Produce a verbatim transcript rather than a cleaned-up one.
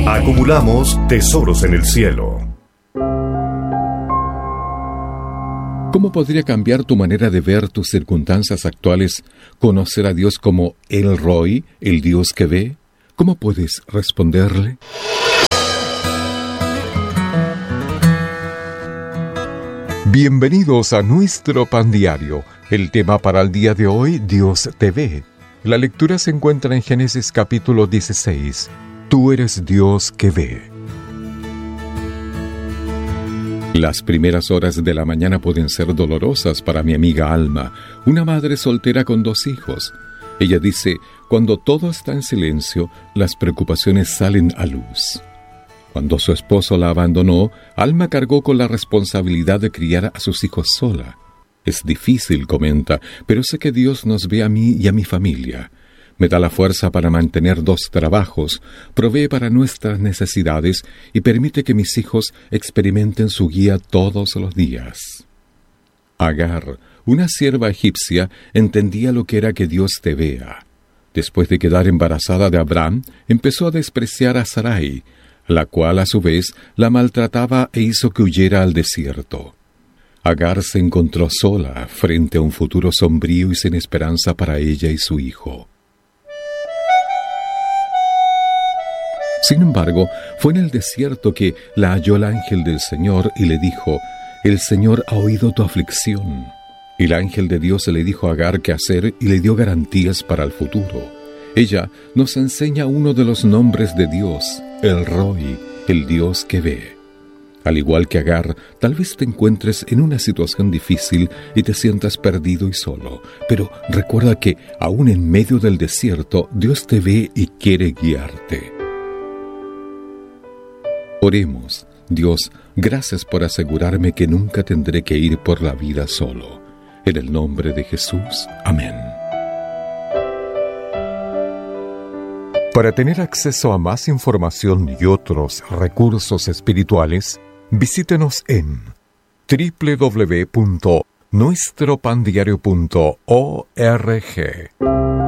Acumulamos tesoros en el cielo. ¿Cómo podría cambiar tu manera de ver tus circunstancias actuales conocer a Dios como El Roy, el Dios que ve? ¿Cómo puedes responderle? Bienvenidos a nuestro Pan Diario. El tema para el día de hoy, Dios te ve. La lectura se encuentra en Génesis capítulo dieciséis. Tú eres Dios que ve. Las primeras horas de la mañana pueden ser dolorosas para mi amiga Alma, una madre soltera con dos hijos. Ella dice, cuando todo está en silencio, las preocupaciones salen a luz. Cuando su esposo la abandonó, Alma cargó con la responsabilidad de criar a sus hijos sola. Es difícil, comenta, pero sé que Dios nos ve a mí y a mi familia. Me da la fuerza para mantener dos trabajos, provee para nuestras necesidades y permite que mis hijos experimenten su guía todos los días. Agar, una sierva egipcia, entendía lo que era que Dios te vea. Después de quedar embarazada de Abraham, empezó a despreciar a Sarai, la cual a su vez la maltrataba e hizo que huyera al desierto. Agar se encontró sola frente a un futuro sombrío y sin esperanza para ella y su hijo. Sin embargo, fue en el desierto que la halló el ángel del Señor y le dijo, «El Señor ha oído tu aflicción». Y el ángel de Dios le dijo a Agar qué hacer y le dio garantías para el futuro. Ella nos enseña uno de los nombres de Dios, El Roy, el Dios que ve. Al igual que Agar, tal vez te encuentres en una situación difícil y te sientas perdido y solo, pero recuerda que, aún en medio del desierto, Dios te ve y quiere guiarte. Oremos. Dios, gracias por asegurarme que nunca tendré que ir por la vida solo. En el nombre de Jesús. Amén. Para tener acceso a más información y otros recursos espirituales, visítenos en doble u doble u doble u punto nuestro pan diario punto org.